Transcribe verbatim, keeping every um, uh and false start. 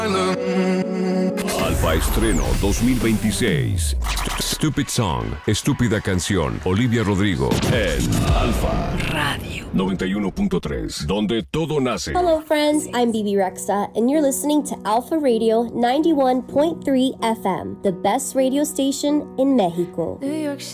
Alfa Estreno dos mil veintiséis. Stupid Song, Estúpida Canción, Olivia Rodrigo en Alfa Radio noventa y uno punto tres, donde todo nace. Hello friends, I'm B B Rexa and you're listening to Alpha Radio ninety-one point three F M, the best radio station in Mexico. New York